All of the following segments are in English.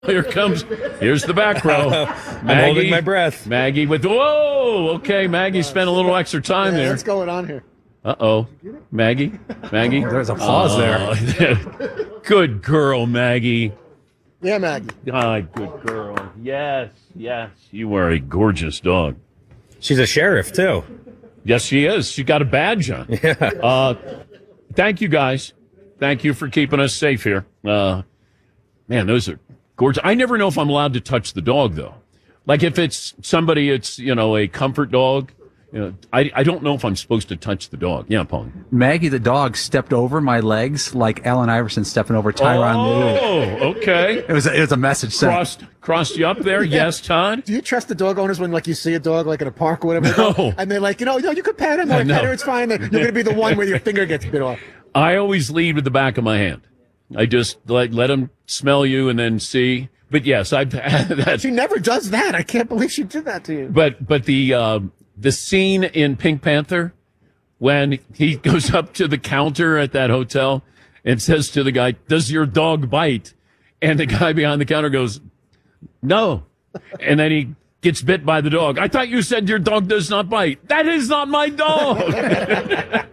Here's the back row. I'm holding my breath. Maggie okay, Maggie spent a little extra time there. What's going on here? Uh-oh. Maggie? There's applause there. Good girl, Maggie. Yeah, Maggie. Good girl. Yes. You are a gorgeous dog. She's a sheriff, too. Yes, she is. She got a badge on. Yeah. Thank you, guys. Thank you for keeping us safe here. Man, those are gorgeous. I never know if I'm allowed to touch the dog, though. Like if it's somebody, it's, a comfort dog. I don't know if I'm supposed to touch the dog. Yeah, Paul. Maggie the dog stepped over my legs like Allen Iverson stepping over Tyronn Lue. Oh, okay. It was a message sent. Crossed you up there? Yeah. Yes, Todd? Do you trust the dog owners when, you see a dog, in a park or whatever? No. And they're like, you could pet him or pet her, it's fine. You're going to be the one where your finger gets bit off. I always lead with the back of my hand. I just let them smell you and then see. But yes, I've had that. She never does that. I can't believe she did that to you. But the scene in Pink Panther when he goes up to the counter at that hotel and says to the guy, "Does your dog bite?" And the guy behind the counter goes, "No." And then he gets bit by the dog. "I thought you said your dog does not bite." "That is not my dog."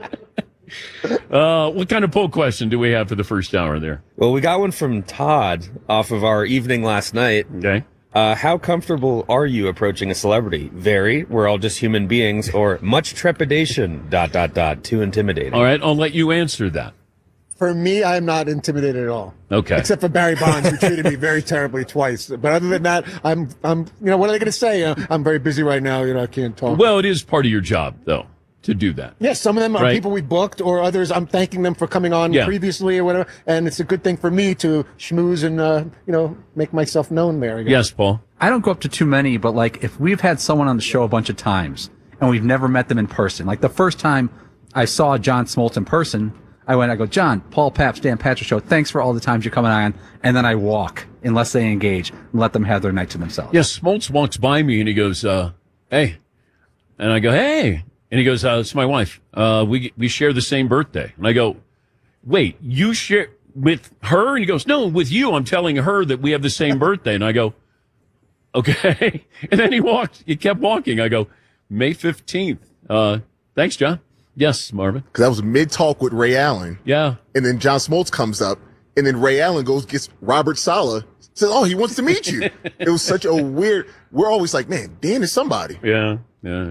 What kind of poll question do we have for the first hour there? Well, we got one from Todd off of our evening last night. Okay. How comfortable are you approaching a celebrity? Very. We're all just human beings. Or much trepidation, ... Too intimidating. All right, I'll let you answer that. For me, I'm not intimidated at all. Okay. Except for Barry Bonds, who treated me very terribly twice. But other than that, I'm what are they going to say? I'm very busy right now. I can't talk. Well, it is part of your job, though, to do that. Yeah, some of them are people we booked, or others I'm thanking them for coming on previously or whatever. And it's a good thing for me to schmooze and, make myself known there. I guess. Yes, Paul. I don't go up to too many, but if we've had someone on the show a bunch of times and we've never met them in person, like the first time I saw John Smoltz in person, I go, "John, Paul Pabst, Dan Patrick Show, thanks for all the times you're coming on." And then I walk unless they engage and let them have their night to themselves. Yes, Smoltz walks by me and he goes, "Hey." And I go, "Hey." And he goes, "It's my wife. We share the same birthday." And I go, "Wait, you share with her?" And he goes, "No, with you. I'm telling her that we have the same birthday." And I go, "Okay." And then he kept walking. I go, "May 15th. Thanks, John." Yes, Marvin. Because I was mid-talk with Ray Allen. Yeah. And then John Smoltz comes up, and then Ray Allen gets Robert Saleh, says, "Oh, he wants to meet you." It was such a weird, we're always like, man, Dan is somebody. Yeah.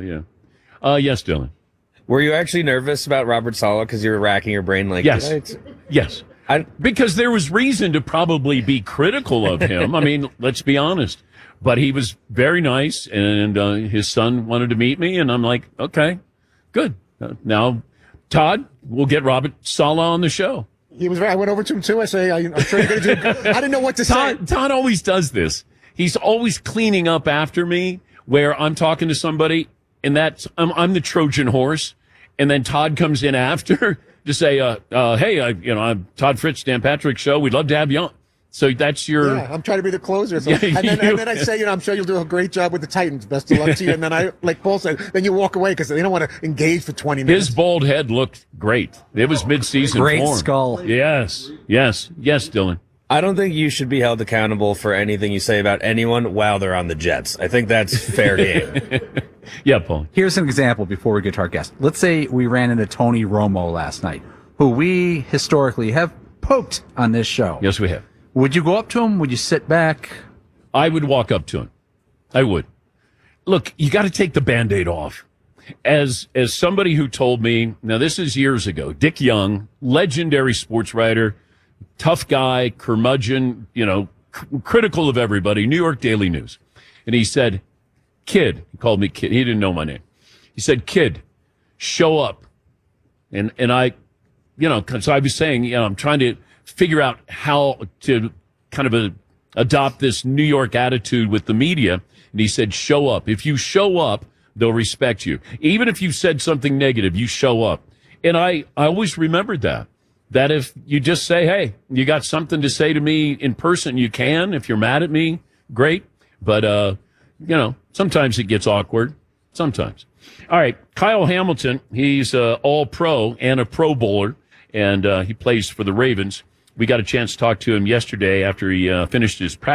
Yes, Dylan. Were you actually nervous about Robert Saleh because you were racking your brain Yes. Because there was reason to probably be critical of him. I mean, let's be honest. But he was very nice, and his son wanted to meet me, and I'm like, okay, good. Now, Todd, we'll get Robert Saleh on the show. He was. I went over to him too. I say, "I'm sure you're going to do." I didn't know what to say. Todd always does this. He's always cleaning up after me, where I'm talking to somebody, and I'm the Trojan horse, and then Todd comes in after to say, "Hey, I'm Todd Fritz, Dan Patrick Show. We'd love to have you on." So that's your. Yeah, I'm trying to be the closer. So. And then I say, I'm sure you'll do a great job with the Titans. Best of luck to you. And then I, like Paul said, then you walk away because they don't want to engage for 20 minutes. His bald head looked great. It was mid-season Great form. skull. Yes, Dylan. I don't think you should be held accountable for anything you say about anyone while they're on the Jets. I think that's fair game. Yeah, Paul. Here's an example before we get to our guest. Let's say we ran into Tony Romo last night, who we historically have poked on this show. Yes, we have. Would you go up to him? Would you sit back? I would walk up to him. I would. Look, you got to take the Band-Aid off. As somebody who told me, now this is years ago, Dick Young, legendary sports writer, tough guy, curmudgeon, critical of everybody, New York Daily News. And he said, "Kid," he called me kid. He didn't know my name. He said, "Kid, show up." And I, so I was saying, I'm trying to figure out how to kind of adopt this New York attitude with the media. And he said, "Show up. If you show up, they'll respect you. Even if you said something negative, you show up." And I always remembered that if you just say, "Hey, you got something to say to me in person," you can. If you're mad at me, great. But, sometimes it gets awkward. Sometimes. All right. Kyle Hamilton, he's all pro and a Pro Bowler, and he plays for the Ravens. We got a chance to talk to him yesterday after he finished his practice.